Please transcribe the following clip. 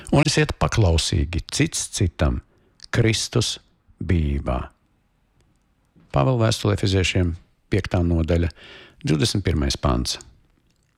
un esiet paklausīgi cits citam Kristus bijībā. Pāvela vēstule Efeziešiem 5. nodaļa, 21. pants.